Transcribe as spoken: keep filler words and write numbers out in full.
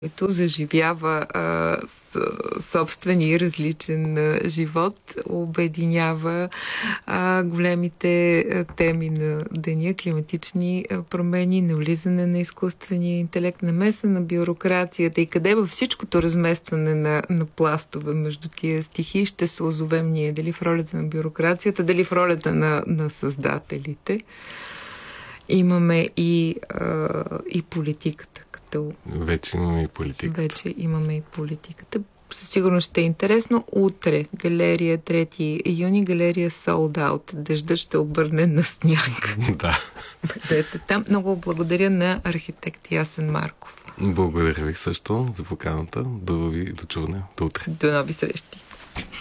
който заживява а, с, собствения различен а, живот, обединява а, големите а, теми на деня, климатични а, промени, навлизане на изкуствения интелект, намеса на бюрокрацията и къде във всичкото разместване на, на пластове между тия стихии ще се озовем ние, дали в ролята на бюрокрацията, дали в ролята на, на създателите. Имаме и, а, и политиката. Вече имаме и политиката. Вече имаме и политиката. Със сигурност ще е интересно. Утре, галерия трети юни, галерия Sold Out. Дъждът ще обърне на сняг. Да. Бъдете там. Много благодаря на архитект Ясен Марков. Благодаря ви също за поканата. До ви до чуване. До утре. До нови срещи.